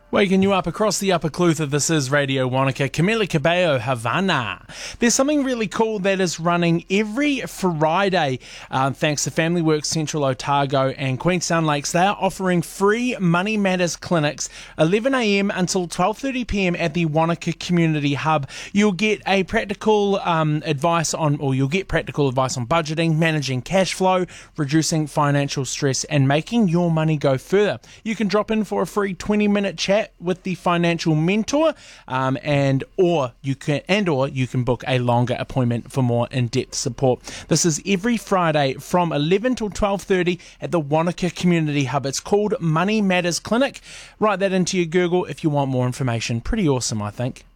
Waking you up across the Upper Clutha, this is Radio Wanaka. Camila Cabello, Havana. There's something really cool that is running every Friday, thanks to Family Works Central Otago and Queenstown Lakes. They are offering free Money Matters clinics, 11am until 12:30pm at the Wanaka Community Hub. You'll get a practical advice on budgeting, managing cash flow, reducing financial stress, and making your money go further. You can drop in for a free 20-minute chat with the financial mentor, or you can book a longer appointment for more in-depth support. This is every Friday from 11 till 12:30 at the Wanaka Community Hub. It's called Money Matters Clinic. Write that into your Google if you want more information. Pretty awesome, I think.